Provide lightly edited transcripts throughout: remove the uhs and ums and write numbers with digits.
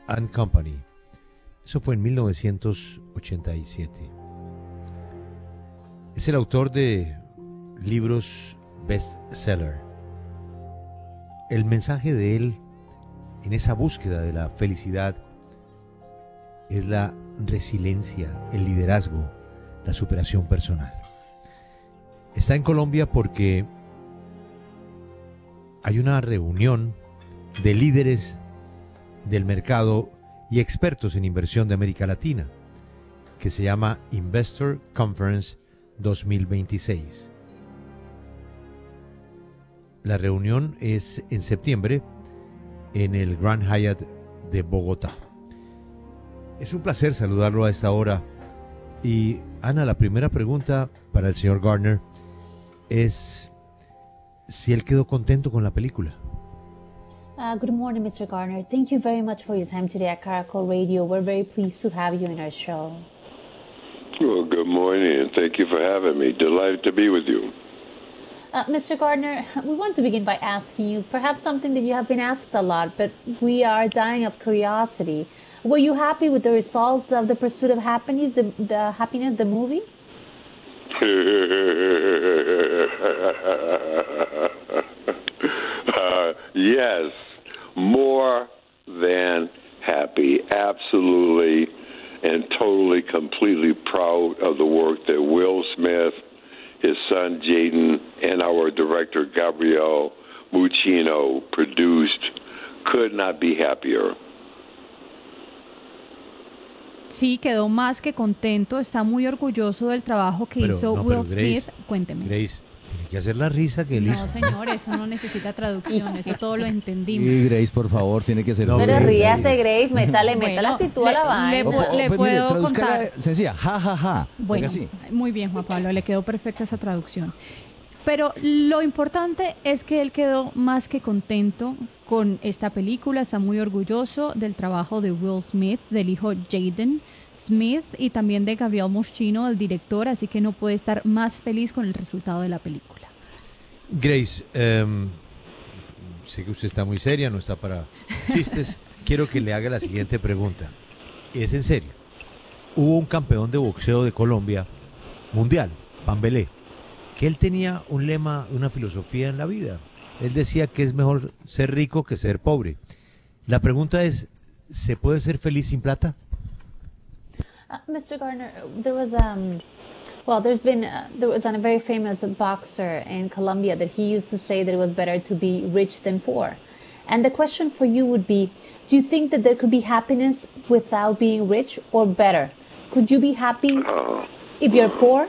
and Company. Eso fue en 1987. Es el autor de libros bestseller. El mensaje de él en esa búsqueda de la felicidad es la resiliencia, el liderazgo, la superación personal. Está en Colombia porque hay una reunión de líderes del mercado y expertos en inversión de América Latina que se llama Investor Conference 2026. La reunión es en septiembre en el Grand Hyatt de Bogotá. Es un placer saludarlo a esta hora. Y Ana, la primera pregunta para el señor Gardner es si él quedó contento con la película. Good morning, Mr. Gardner. Thank you very much for your time today at Caracol Radio. We're very pleased to have you in our show. Well, good morning, and thank you for having me. Delighted to be with you. Mr. Gardner, we want to begin by asking you perhaps something that you have been asked a lot, but we are dying of curiosity. Were you happy with the results of The Pursuit of Happiness, the Happiness, the movie? Yes, more than happy, absolutely, and totally, completely proud of the work that Will Smith, his son Jaden, and our director Gabrielle Muccino produced. Could not be happier. Sí, quedó más que contento, está muy orgulloso del trabajo que hizo Will Smith. Cuénteme. Grace, tiene que hacer la risa que él hizo. No, señor, eso no necesita traducción, eso todo lo entendimos. Y Grace, por favor, tiene que ser... No, pero ríase, Grace, métale la actitud a la vaina. Le puedo contar. Sencilla, ja, ja, ja. Bueno, muy bien, Juan Pablo, le quedó perfecta esa traducción. Pero lo importante es que él quedó más que contento con esta película, está muy orgulloso del trabajo de Will Smith, del hijo Jaden Smith y también de Gabriel Muccino, el director, así que no puede estar más feliz con el resultado de la película. Grace, sé que usted está muy seria, no está para chistes. Quiero que le haga la siguiente pregunta. Es en serio. Hubo un campeón de boxeo de Colombia, mundial, Pambelé, que él tenía un lema, una filosofía en la vida. Él decía que es mejor ser rico que ser pobre. La pregunta es, ¿se puede ser feliz sin plata? Mr. Gardner, there was a very famous boxer in Colombia that he used to say that it was better to be rich than poor. And the question for you would be, do you think that there could be happiness without being rich, or better? Could you be happy if you're poor?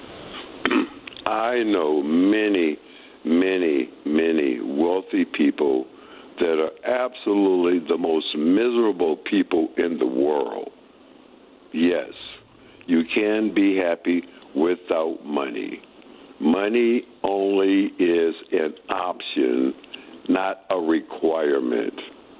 I know many wealthy people that are absolutely the most miserable people in the world. Yes, you can be happy without money. Money only is an option, not a requirement.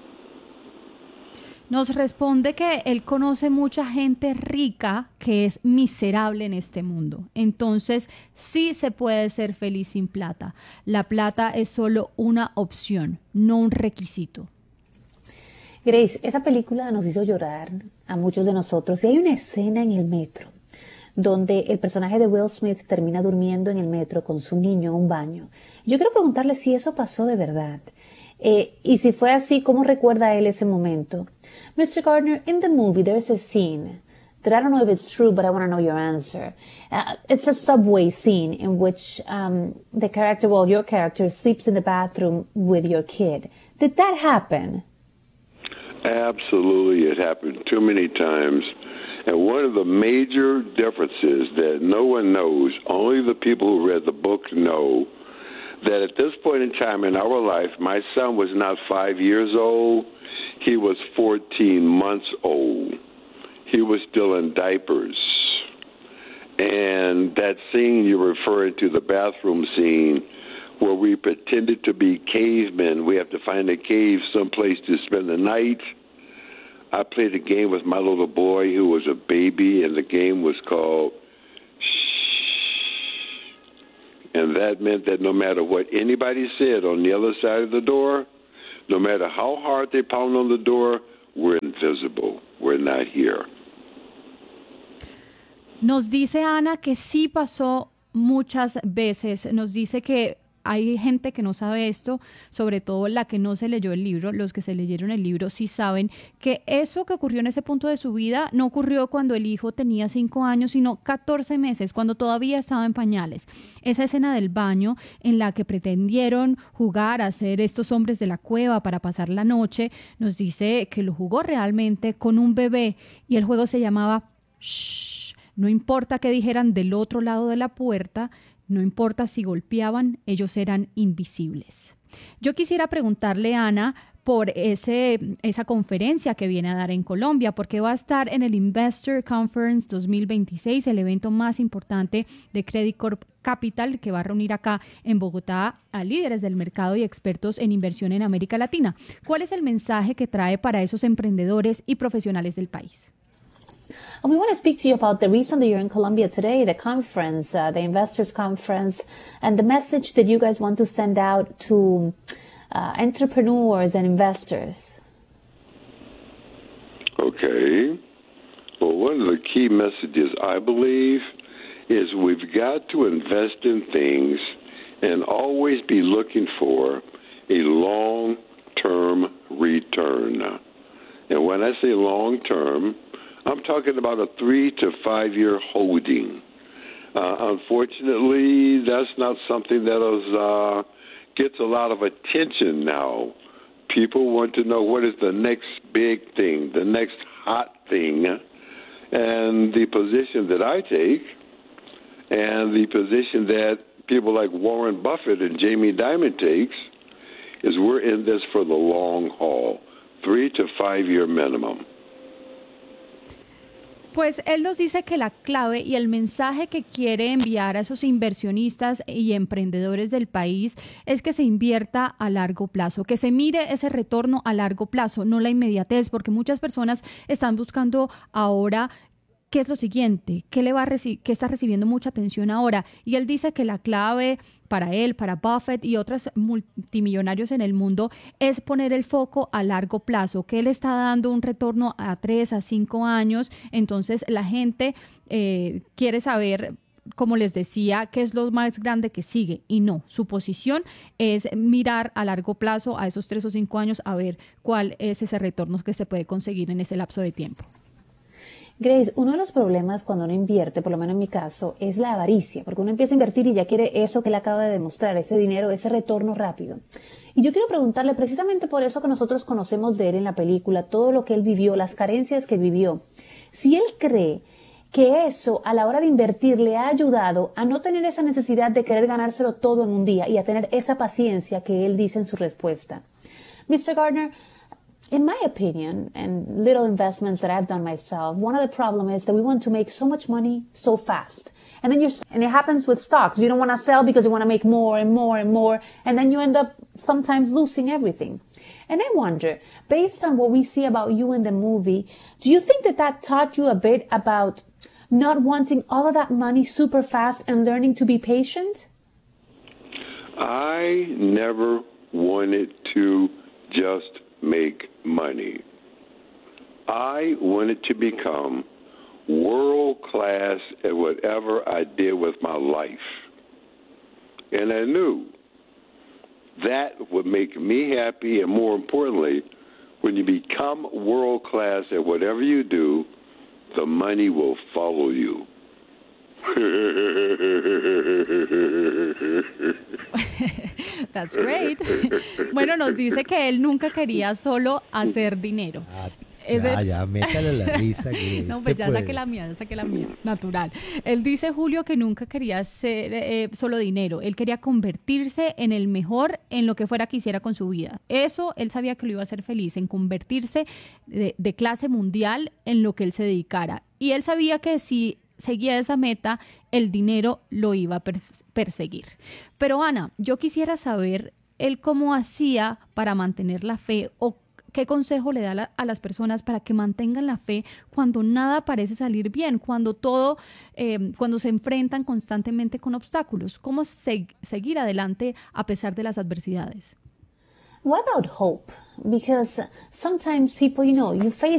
Nos responde que él conoce mucha gente rica que es miserable en este mundo. Entonces, sí se puede ser feliz sin plata. La plata es solo una opción, no un requisito. Grace, esa película nos hizo llorar a muchos de nosotros. Y hay una escena en el metro donde el personaje de Will Smith termina durmiendo en el metro con su niño en un baño. Yo quiero preguntarle si eso pasó de verdad. Y si fue así, ¿cómo recuerda él ese momento? Mr. Gardner, in the movie there's a scene that I don't know if it's true, but I want to know your answer. It's a subway scene in which your character sleeps in the bathroom with your kid. Did that happen? Absolutely, it happened too many times. And one of the major differences that no one knows, only the people who read the book know, that at this point in time in our life, my son was not 5 years old. He was 14 months old. He was still in diapers. And that scene you're referring to, the bathroom scene, where we pretended to be cavemen. We have to find a cave someplace to spend the night. I played a game with my little boy who was a baby, and the game was called And that meant that no matter what anybody said on the other side of the door, no matter how hard they pounded on the door, we're invisible. We're not here. Nos dice Ana que sí pasó muchas veces. Nos dice que hay gente que no sabe esto, sobre todo la que no se leyó el libro. Los que se leyeron el libro sí saben que eso que ocurrió en ese punto de su vida no ocurrió cuando el hijo tenía 5 años, sino 14 meses, cuando todavía estaba en pañales. Esa escena del baño en la que pretendieron jugar a ser estos hombres de la cueva para pasar la noche, nos dice que lo jugó realmente con un bebé y el juego se llamaba Shh. No importa qué dijeran del otro lado de la puerta, no importa si golpeaban, ellos eran invisibles. Yo quisiera preguntarle, Ana, por esa conferencia que viene a dar en Colombia, porque va a estar en el Investor Conference 2026, el evento más importante de Credit Corp Capital, que va a reunir acá en Bogotá a líderes del mercado y expertos en inversión en América Latina. ¿Cuál es el mensaje que trae para esos emprendedores y profesionales del país? We want to speak to you about the reason that you're in Colombia today, the conference, the investors conference, and the message that you guys want to send out to entrepreneurs and investors. Okay. Well, one of the key messages, I believe, is we've got to invest in things and always be looking for a long-term return. And when I say long-term, I'm talking about a 3 to 5 year holding. Unfortunately, that's not something that gets a lot of attention now. People want to know what is the next big thing, the next hot thing. And the position that I take and the position that people like Warren Buffett and Jamie Dimon takes is we're in this for the long haul, 3 to 5 year minimum. Pues él nos dice que la clave y el mensaje que quiere enviar a esos inversionistas y emprendedores del país es que se invierta a largo plazo, que se mire ese retorno a largo plazo, no la inmediatez, porque muchas personas están buscando ahora ¿qué es lo siguiente? ¿Qué está recibiendo mucha atención ahora? Y él dice que la clave para él, para Buffett y otros multimillonarios en el mundo es poner el foco a largo plazo, que él está dando un retorno a 3 a 5 años. Entonces la gente quiere saber, como les decía, qué es lo más grande que sigue. Y no, su posición es mirar a largo plazo a esos 3 o 5 años a ver cuál es ese retorno que se puede conseguir en ese lapso de tiempo. Grace, uno de los problemas cuando uno invierte, por lo menos en mi caso, es la avaricia, porque uno empieza a invertir y ya quiere eso que él acaba de demostrar, ese dinero, ese retorno rápido. Y yo quiero preguntarle, precisamente por eso que nosotros conocemos de él en la película, todo lo que él vivió, las carencias que vivió, si él cree que eso a la hora de invertir le ha ayudado a no tener esa necesidad de querer ganárselo todo en un día y a tener esa paciencia que él dice en su respuesta. Mr. Gardner, in my opinion, and little investments that I've done myself, one of the problems is that we want to make so much money so fast. And then and it happens with stocks. You don't want to sell because you want to make more and more and more. And then you end up sometimes losing everything. And I wonder, based on what we see about you in the movie, do you think that taught you a bit about not wanting all of that money super fast and learning to be patient? I never wanted to just make money. I wanted to become world class at whatever I did with my life. And I knew that would make me happy, and more importantly, when you become world class at whatever you do, the money will follow you. That's great. Bueno, nos dice que él nunca quería solo hacer dinero. Ya, métale la risa. Que no, pues ya saqué la mía, natural. Él dice, Julio, que nunca quería hacer solo dinero. Él quería convertirse en el mejor en lo que fuera que hiciera con su vida. Eso, él sabía que lo iba a hacer feliz, en convertirse de clase mundial en lo que él se dedicara. Y él sabía que si seguía esa meta, el dinero lo iba a perseguir. Pero Ana, yo quisiera saber él cómo hacía para mantener la fe o qué consejo le da a las personas para que mantengan la fe cuando nada parece salir bien, cuando cuando se enfrentan constantemente con obstáculos. ¿Cómo seguir adelante a pesar de las adversidades? What about hope? Because sometimes people, you face